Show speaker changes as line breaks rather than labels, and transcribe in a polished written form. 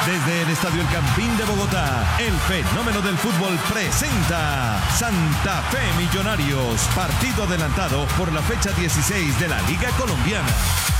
Desde el Estadio El Campín de Bogotá, el fenómeno del fútbol presenta Santa Fe Millonarios, partido adelantado por la fecha 16 de la Liga Colombiana.